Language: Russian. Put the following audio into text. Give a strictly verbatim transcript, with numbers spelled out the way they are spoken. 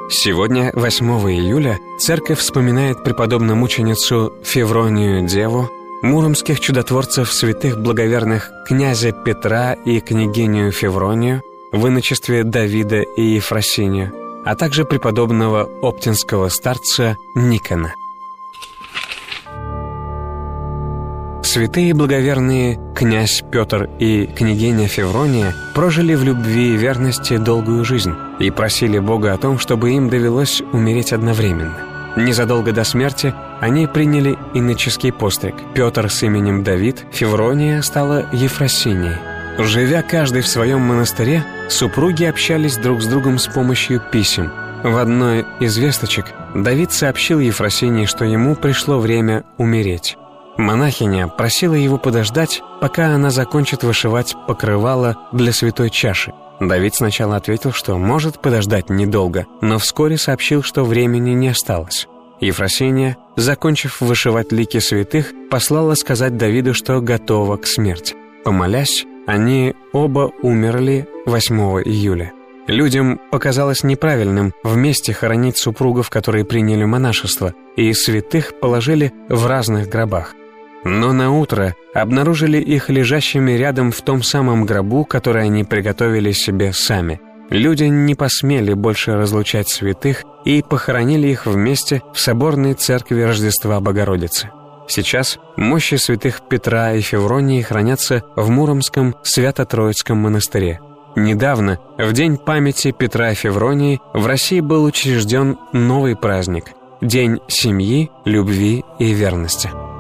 Сегодня, восьмого июля, церковь вспоминает преподобно-мученицу Февронию Деву, муромских чудотворцев святых благоверных князя Петра и княгиню Февронию в иночестве Давида и Ефросинию, а также преподобного оптинского старца Никона. Святые благоверные князь Петр и княгиня Феврония прожили в любви и верности долгую жизнь и просили Бога о том, чтобы им довелось умереть одновременно. Незадолго до смерти они приняли иноческий постриг. Петр с именем Давид, Феврония стала Ефросинией. Живя каждый в своем монастыре, супруги общались друг с другом с помощью писем. В одной из весточек Давид сообщил Ефросинии, что ему пришло время умереть. Монахиня просила его подождать, пока она закончит вышивать покрывало для святой чаши. Давид сначала ответил, что может подождать недолго, но вскоре сообщил, что времени не осталось. Ефросиния, закончив вышивать лики святых, послала сказать Давиду, что готова к смерти. Помолясь, они оба умерли восьмого июля. Людям показалось неправильным вместе хоронить супругов, которые приняли монашество, и святых положили в разных гробах. Но наутро обнаружили их лежащими рядом в том самом гробу, который они приготовили себе сами. Люди не посмели больше разлучать святых и похоронили их вместе в соборной церкви Рождества Богородицы. Сейчас мощи святых Петра и Февронии хранятся в Муромском Свято-Троицком монастыре. Недавно, в день памяти Петра и Февронии, в России был учрежден новый праздник – День семьи, любви и верности.